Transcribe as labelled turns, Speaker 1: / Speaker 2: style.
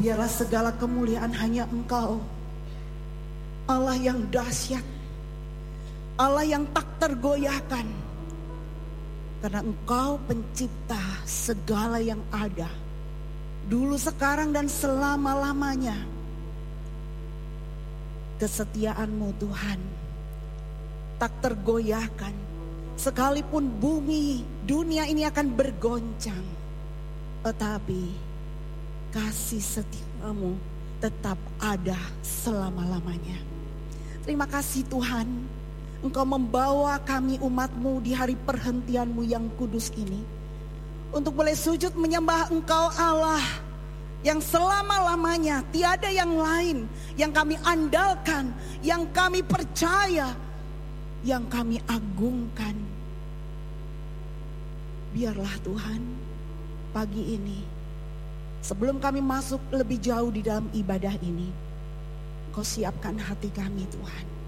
Speaker 1: Biarlah segala kemuliaan hanya Engkau, Allah yang dahsyat, Allah yang tak tergoyahkan. Karena Engkau pencipta segala yang ada, dulu, sekarang, dan selama-lamanya. Kesetiaan-Mu Tuhan tak tergoyahkan. Sekalipun bumi, dunia ini akan bergoncang, tetapi kasih setia-Mu tetap ada selama-lamanya. Terima kasih Tuhan, Engkau membawa kami umat-Mu di hari perhentian-Mu yang kudus ini, untuk boleh sujud menyembah Engkau Allah yang selama-lamanya, tiada yang lain yang kami andalkan, yang kami percaya, yang kami agungkan. Biarlah Tuhan, pagi ini, sebelum kami masuk lebih jauh di dalam ibadah ini, Kau siapkan hati kami Tuhan.